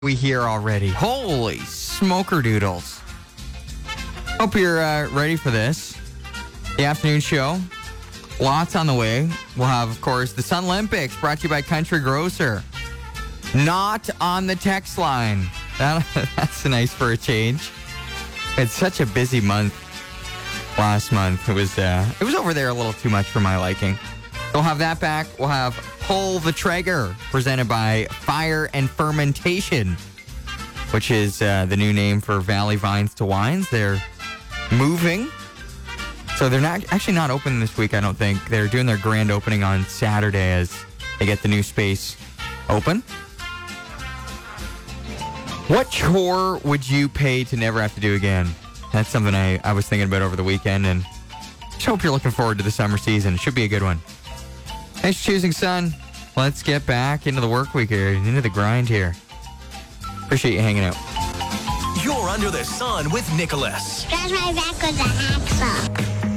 We hear already. Holy smoker doodles. Hope you're ready for this. The afternoon show. Lots on the way. We'll have, of course, the Sun Olympics brought to you by Country Grocer. Not on the text line. That's nice for a change. It's such a busy month. Last month, it was over there a little too much for my liking. We'll have that back. We'll have Pull the Trigger, presented by Fire and Fermentation, which is the new name for Valley Vines to Wines. They're moving. So they're not open this week, I don't think. They're doing their grand opening on Saturday as they get the new space open. What chore would you pay to never have to do again? That's something I was thinking about over the weekend, and just hope you're looking forward to the summer season. It should be a good one. Thanks for choosing Sun. Let's get back into the work week here, into the grind here. Appreciate you hanging out. You're under the sun with Nicholas. Scratch my back with a hacksaw.